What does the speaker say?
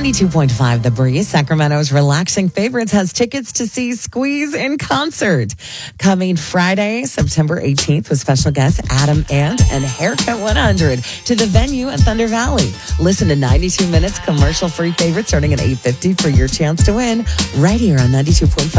92.5 The Breeze, Sacramento's relaxing favorites, has tickets to see Squeeze in concert. Coming Friday, September 18th, with special guests Adam Ant and Haircut 100 to the venue in Thunder Valley. Listen to 92 minutes commercial-free favorites starting at $8.50 for your chance to win right here on 92.5